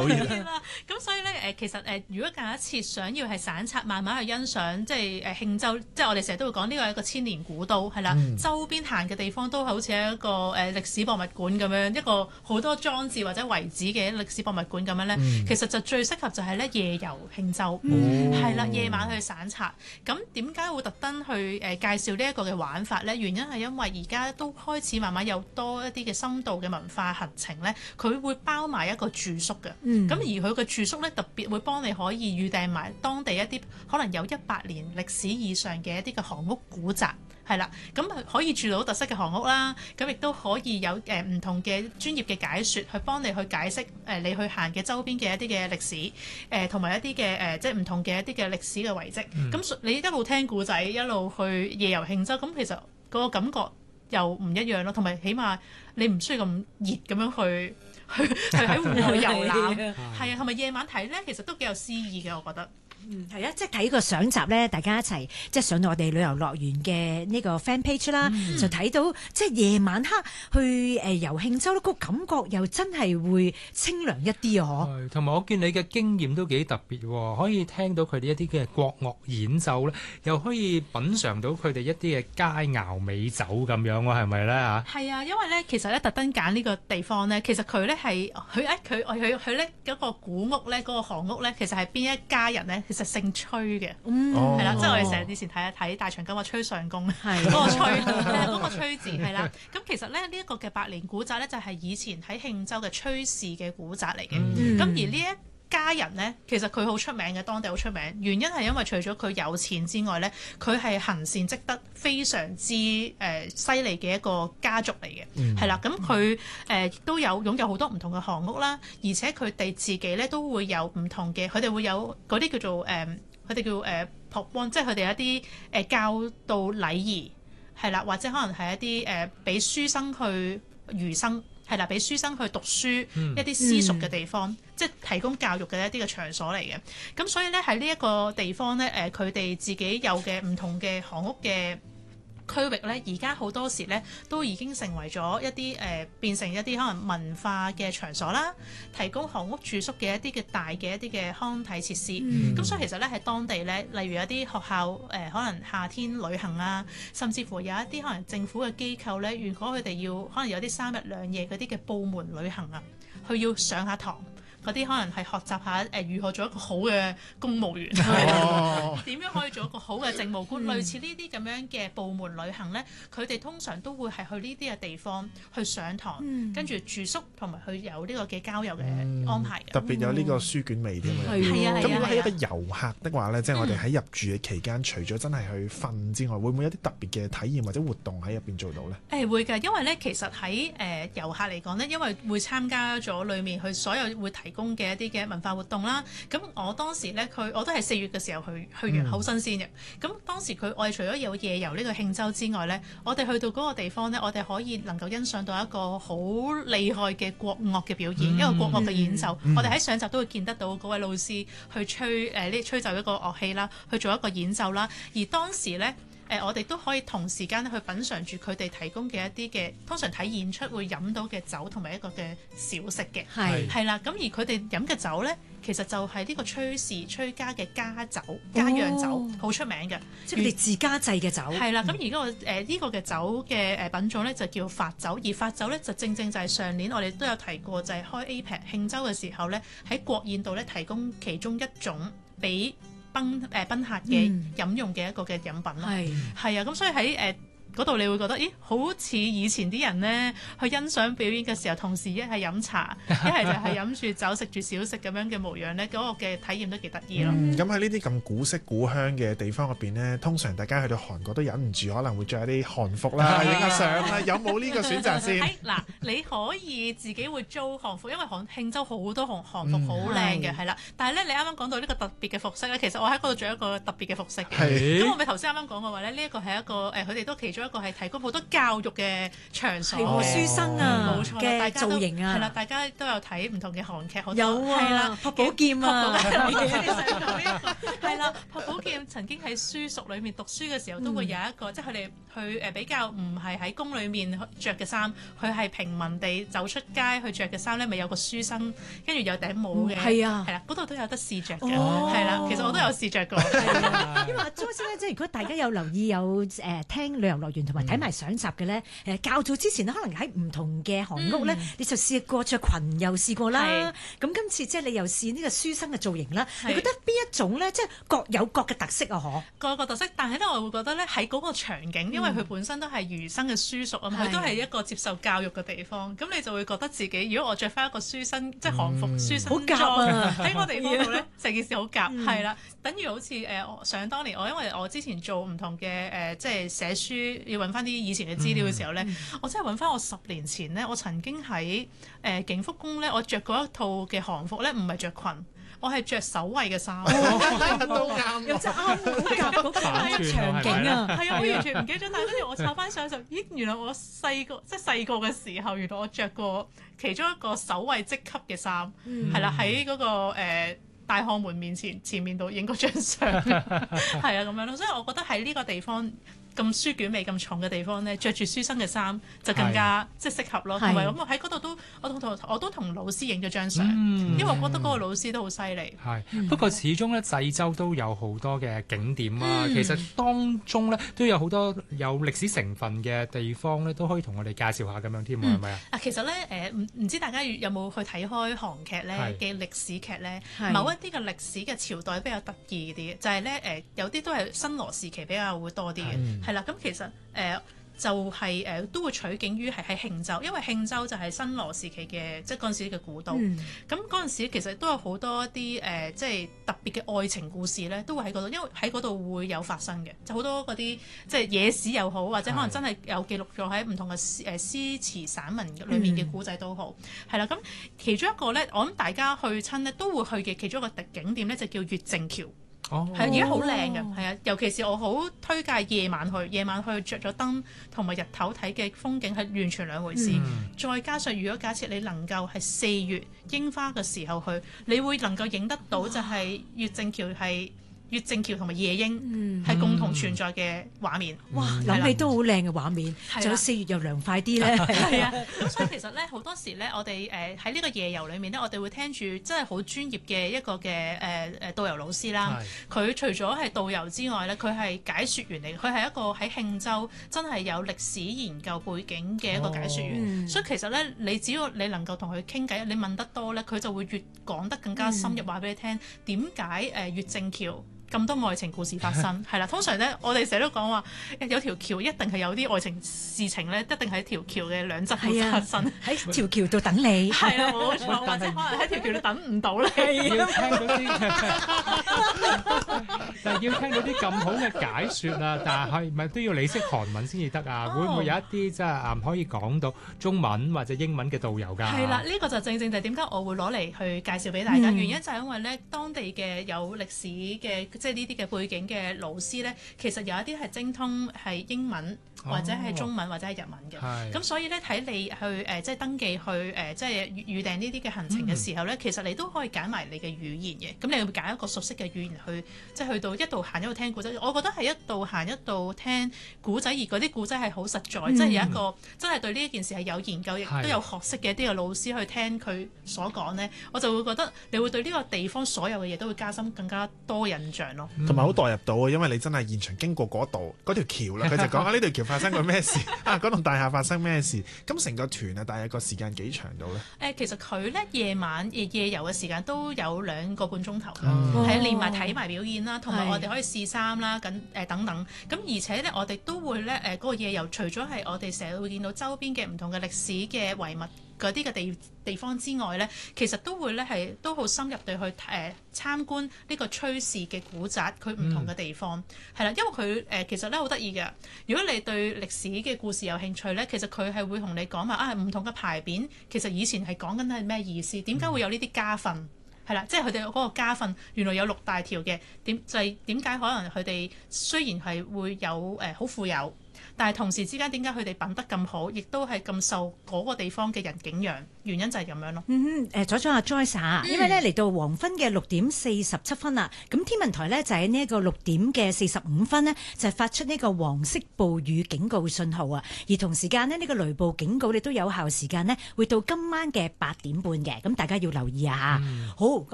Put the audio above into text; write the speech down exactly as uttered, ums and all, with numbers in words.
好熱啦。 咁所以咧誒，其實誒，如果假設想要係散策慢慢去欣賞，即係誒慶州，即係我哋成日都會講呢個係一個千年古都係啦， 嗯、 周邊行嘅地方都好似係一個誒歷史博物館咁樣，一個好多裝置或者遺址嘅歷史博物館咁樣咧，嗯、其實就最適合就係咧夜遊慶州，係啦、嗯，夜晚去散策。咁點解會特登去誒介紹呢一個嘅玩法咧？原因係因為而家都開始慢慢有多一啲嘅深度嘅文化行程咧，佢會包埋一個住宿嘅。咁、嗯、而佢嘅住宿咧，特別會幫你可以預訂埋當地一啲可能有一百年歷史以上嘅一啲嘅房屋古宅。係啦，咁可以住到特色嘅房屋啦，咁亦都可以有誒唔、呃、同嘅專業嘅解說，去幫你去解釋誒、呃、你去行嘅周邊嘅一啲嘅歷史，誒同埋一啲嘅誒即係唔同嘅一啲嘅歷史嘅遺跡。咁、嗯、你一路聽故仔，一路去夜遊慶州，咁其實嗰個感覺又唔一樣咯。同埋起碼你唔需要咁熱咁樣去去去喺戶外遊覽，係啊，同埋夜晚睇咧，其實都幾有詩意嘅，我覺得。 嗯，係啊，即係睇個相集咧，大家一齊即係上到我哋旅遊樂園嘅呢個 fan page 啦，嗯、就睇到即係夜晚黑去誒遊慶州咧，個感覺又真係會清涼一啲啊！嗬， 同埋我見你嘅經驗都幾特別喎，可以聽到佢哋一啲嘅國樂演奏咧，又可以品嚐到佢哋一啲嘅佳肴美酒咁樣喎，係咪咧嚇？ 係啊，因為咧其實咧特登揀呢個地方咧，其實佢咧係佢誒佢佢佢咧嗰個古屋咧嗰、嗰個巷屋咧，其實係邊一家人咧？其實姓崔嘅，係啦、嗯，即係我哋成日以前睇一睇大長今話崔上宮，嗰的個崔係啦，嗰個崔字係啦。咁其實咧呢一、這個嘅百年古宅咧，就係、是、以前喺慶州嘅崔氏嘅古宅嚟嘅。咁、嗯、而呢一家人咧，其實佢好出名嘅，當地好出名。原因係因為除咗佢有錢之外咧，佢係行善積德非常之誒犀利嘅一個家族嚟嘅，係啦、嗯。咁佢誒都有擁有好多唔同嘅房屋啦，而且佢哋自己咧都會有唔同嘅，佢哋會有嗰啲叫做誒，佢、呃、哋叫誒僕幫，即係佢哋一啲誒、呃、教導禮儀係啦，或者可能係一啲誒俾書生去儒生。係啦，俾書生去讀書、嗯、一啲私塾嘅地方，嗯、即係提供教育嘅一啲嘅場所嚟嘅。咁所以咧喺呢一個地方咧，誒佢哋自己有嘅唔同嘅房屋嘅區域咧，而家好多時咧都已經成為咗一啲誒、呃、變成一啲可能文化嘅場所啦，提供房屋住宿嘅一啲嘅大嘅一啲嘅康體設施。咁、嗯、所以其實咧喺當地咧，例如有啲學校誒、呃、可能夏天旅行啊，甚至乎有一啲可能政府嘅機構咧，如果佢哋要可能有啲三日兩夜嗰啲嘅部門旅行啊，佢要上下堂。嗰啲可能係學習下誒、呃、如何做一個好嘅公務員，點、哦、樣可以做一個好嘅政務官，嗯、類似呢啲咁樣嘅部門旅行咧，佢哋通常都會係去呢啲嘅地方去上堂，嗯、跟住住宿同埋去有呢個嘅郊遊嘅安排、嗯。 特別有呢個書卷味添啊！ 係啊， 咁如果係一個遊客的話咧，即係、嗯、我哋喺入住嘅期間，除咗真係去瞓之外，會唔會有啲特別嘅體驗或者活動喺入邊做到咧？誒、 欸、會㗎，因為咧其實喺誒、呃、遊客嚟講咧，因為會參加咗裡面佢所有會提供嘅一啲嘅文化活動啦，咁我當時咧佢我都係四月嘅時候去去完，好新鮮嘅。咁、嗯、當時佢我哋除咗有夜遊呢個慶州之外咧，我哋去到嗰個地方咧，我哋可以能夠欣賞到一個好厲害嘅國樂嘅表演，嗯、一個國樂嘅演奏。嗯、我哋喺上集都會見得到嗰位老師去吹誒呢、呃、吹奏一個樂器啦，去做一個演奏啦。而當時咧。誒、呃，我哋都可以同時間去品嚐住佢哋提供嘅一啲嘅，通常睇演出會飲到嘅酒同埋一個嘅小食嘅，係係啦。咁而佢哋飲嘅酒咧，其實就係呢個崔氏崔家嘅家酒、家釀酒，好、哦、出名嘅， 即係佢哋自家製嘅酒。係啦，咁而家個誒呢個嘅酒嘅誒品種咧就叫發酒，而發酒咧就正正就係上年我哋都有提過，就係、是、開 A P E C 慶州嘅時候咧，喺國宴度咧提供其中一種俾賓誒賓客嘅飲用嘅一個嘅飲品咯，係係啊，咁所以喺誒嗰度你會覺得，咦，好似以前啲人咧去欣賞表演嘅時候，同時一係飲茶，一係就係飲住酒食住小食咁樣嘅模樣咧，嗰、那個嘅體驗都幾得意咯。 咁喺呢啲咁古色古香嘅地方入邊咧，通常大家去到韓國都忍唔住可能會着一啲韓服啦、影下相啦，有冇呢個選擇先？ 嗱，你可以自己會租韓服，因為韓慶州好多韓韓服好靚嘅，係啦、嗯。但係咧，你啱啱講到呢個特別嘅服飾咧，其實我喺嗰度着一個特別嘅服飾嘅。咁是我咪頭先啱啱講過話咧，呢、這、一個係一個誒，佢、呃、哋都其中一個係提供好多教育嘅場所係喎書生啊冇錯嘅大家都造型啊係啦，大家都有睇唔同嘅韓劇，好多有啊係啦， 朴寶劍啊朴寶劍係啦，朴寶劍曾經喺書塾裏面讀書嘅時候，都會有一個，即係佢哋去誒比較唔係喺宮裏面着嘅衫，佢係平民地走出街去着嘅衫咧，咪有個書生，跟住有頂帽嘅， 係啊， 係啦，嗰度都有得試着嘅， 哦係啦，其實我都有試着過。 因為阿 Joyce 咧，即係如果大家有留意有誒、呃、聽旅遊樂園同埋睇埋相集嘅咧，誒、呃、較早之前咧，可能喺唔同嘅韓屋咧， 嗯、 你就試過着裙又試過啦。 係咁今次即係你又試呢個書生嘅造型啦。 係你覺得邊一種咧，即係各有各嘅特色啊？嗬， 各個特色，但係咧，我會覺得咧喺嗰個場景，因為佢本身都係餘生嘅書塾啊嘛，佢、 係都係一個接受教育嘅地方，咁你就會覺得自己，如果我着翻一個書生即係韓服書生好夾裝啊喺個地方度咧，成件事好夾，係啦、等於好似誒我想當年我因為我之前做唔同嘅誒、呃、即係寫書要揾翻啲以前嘅資料嘅時候咧， 嗯我真係揾翻我十年前咧，我曾經喺誒景福宮咧，我着過一套嘅韓服咧，唔係着裙。我係着手衞嘅衫， 都啱又真啱好夾嗰個場景啊！ 係啊，我完全唔記得咗，但係跟住我抄翻相就，咦，原來我細個即係細個嘅時候，原來我着過其中一個手衞職級嘅衫，係啦、嗯，喺嗰、嗰個、呃、大漢門面前前面度影嗰張相，係啊咁樣咯，所以我覺得喺呢個地方。咁書卷味咁重嘅地方咧，着住書生嘅衫就更加即係適合咯。同埋咁喺嗰度都，我同同我都同老師影咗張相，嗯、因為我覺得嗰個老師都好犀利。 係、 嗯， 不過始終咧濟州都有好多嘅景點啊， 嗯、 其實當中咧都有好多有歷史成分嘅地方咧，都可以同我哋介紹下咁樣添喎，係咪啊？ 啊，其實咧誒，唔、呃、唔知大家有冇去睇開韓劇咧嘅歷史劇咧？ 是某一啲嘅歷史嘅朝代比較得意啲，就係咧誒，有啲都係新羅時期比較會多啲嘅。 嗯係啦，咁其實誒、呃、就係、是、誒、呃、都會取景於係喺慶州，因為慶州就係新羅時期嘅即係嗰陣時嘅古都。咁嗰陣時其實都有好多一啲誒、呃、即係特別嘅愛情故事咧，都會喺嗰度，因為喺嗰度會有發生嘅，就好多嗰啲即係野史又好，或者可能真係有記錄咗喺唔同嘅誒詩詞散文裡面嘅古仔都好。係啦、嗯，咁其中一個咧，我諗大家去親咧都會去嘅其中一個景點咧，就叫月正橋。 哦， 係啊，而家好靚嘅，係啊，尤其是我好推介夜晚去，夜晚去着咗燈同埋日頭睇嘅風景係完全兩回事。嗯、再加上如果假設你能夠係四月櫻花嘅時候去，你會能夠影得到就係月正橋係。月正橋同埋夜鶯係共同存在嘅畫面， 嗯、哇！諗起都好靚嘅畫面，仲的有四月又涼快啲咧。 係啊，咁所以其實咧好多時咧，我哋誒喺呢個夜遊裏面咧，我哋會聽住真係好專業嘅一個嘅誒誒導遊老師啦。佢的除咗係導遊之外咧，佢係解說員嚟，佢係一個喺慶州真係有歷史研究背景嘅一個解說員。哦、所以其實咧，你只要你能夠同佢傾偈，你問得多咧，佢就會越講得更加深入，話俾你聽點解誒月正橋咁多愛情故事發生，係啦。通常咧，我哋成日都講話有條橋一定係有啲愛情事情咧，一定喺條橋嘅兩側會發生， 喺條橋度等你。係啦，冇錯，或者可能喺條橋度等唔到你。 要聽到啲，但係要聽到啲咁好嘅解説啊！但係咪都要你識韓文先至得啊？會唔會有一啲即係啊可以講到中文或者英文嘅導遊㗎？ 係啦，呢個就正正就係點解我會攞嚟去介紹俾大家。原因就係因為咧，當地嘅有歷史嘅。即係呢啲嘅背景嘅老師咧，其實有一啲係精通係英文或者係中文、哦、或者係日文嘅。咁是所以咧，睇你去誒、呃、即係登記去誒、呃、即係預預訂呢啲嘅行程嘅時候咧，嗯、其實你都可以揀埋你嘅語言嘅。咁你會揀一個熟悉嘅語言去，即係去到一度行一度聽古仔。我覺得係一度行一度聽古仔，而嗰啲古仔係好實在，嗯、即係有一個真係對呢一件事係有研究，亦都有學識嘅一啲嘅老師去聽佢所講咧，我就會覺得你會對呢個地方所有嘅嘢都會加深更加多印象。 同埋好代入到啊，因為你真係現場經過嗰度嗰條橋啦，佢就講下呢條橋發生過咩事啊，嗰棟大廈發生咩事，咁成個團啊，大約個時間幾長到咧？誒、 呃，其實佢咧夜晚夜夜遊嘅時間都有兩個半鐘頭，係連埋睇埋表演啦，同埋我哋可以試衫啦，咁誒、呃、等等。咁而且咧，我哋都會咧誒嗰個夜遊，除咗係我哋成日會見到周邊嘅唔同嘅歷史嘅遺物嗰啲嘅地地方之外咧，其實都會咧係都好深入地去誒、呃、參觀呢個崔氏嘅古宅，佢唔同嘅地方係啦、嗯，因為佢誒、呃、其實咧好得意嘅。如果你對歷史嘅故事有興趣咧，其實佢係會同你講話啊，唔同嘅牌匾其實以前係講緊係咩意思？點解會有呢啲家訓？係啦、嗯，即係佢哋嗰個家訓原來有六大條嘅，點就係點解可能佢哋雖然係會有誒好、呃、富有。 但係同時之間點解佢哋品德咁好，亦都係咁受嗰個地方嘅人景仰？原因就係咁樣咯。 嗯哼，誒阻咗阿 Joyce 啊，因為咧嚟到黃昏嘅六點四十七分啦，咁天文台咧就喺呢一個六點嘅四十五分呢，就係發出呢個黃色暴雨警告信號啊，而同時間呢，呢個雷暴警告亦都有效時間呢，會到今晚嘅八點半嘅，咁大家要留意啊嚇。好。